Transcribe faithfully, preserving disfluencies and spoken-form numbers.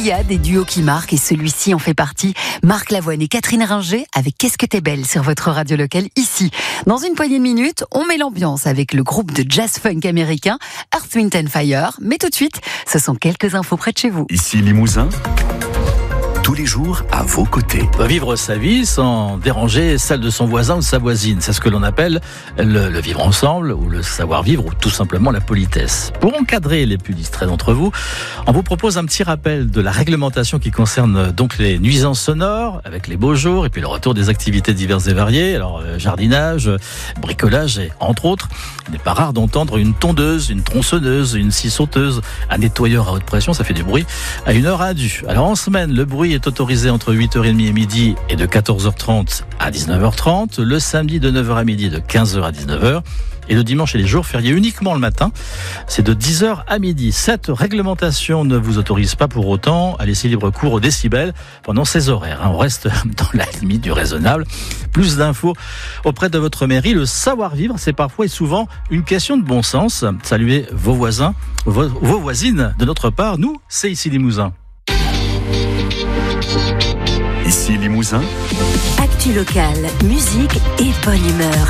y a des duos qui marquent et celui-ci en fait partie. Marc Lavoine et Catherine Ringer avec Qu'est-ce que t'es belle sur votre radio locale ici. Dans une poignée de minutes, on met l'ambiance avec le groupe de jazz-funk américain Earth, Wind and Fire. Mais tout de suite, ce sont quelques infos près de chez vous. Ici Limousin, tous les jours à vos côtés. Vivre sa vie sans déranger celle de son voisin ou de sa voisine. C'est ce que l'on appelle le, le vivre ensemble ou le savoir-vivre ou tout simplement la politesse. Pour encadrer les plus distraits d'entre vous, on vous propose un petit rappel de la réglementation qui concerne donc les nuisances sonores avec les beaux jours et puis le retour des activités diverses et variées. Alors jardinage, bricolage et entre autres, il n'est pas rare d'entendre une tondeuse, une tronçonneuse, une scie sauteuse, un nettoyeur à haute pression, ça fait du bruit, à une heure indue. Alors en semaine, le bruit est autorisé entre huit heures trente et midi et de quatorze heures trente à dix-neuf heures trente, le samedi de neuf heures à midi, de quinze heures à dix-neuf heures, et le dimanche et les jours fériés uniquement le matin, c'est de dix heures à midi. Cette réglementation ne vous autorise pas pour autant à laisser libre cours aux décibels pendant ces horaires. On reste dans la limite du raisonnable. Plus d'infos auprès de votre mairie. Le savoir-vivre, c'est parfois et souvent une question de bon sens. Saluez vos voisins, vos, vos voisines. De notre part, nous, c'est ici Limousin. Ici Limousin, Actu locale, musique et bonne humeur.